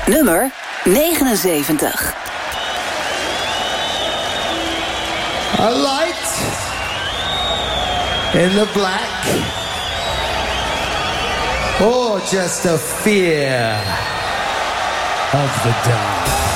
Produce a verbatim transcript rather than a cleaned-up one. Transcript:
Nummer negenenzeventig. A light in the black, or just a fear of the dark.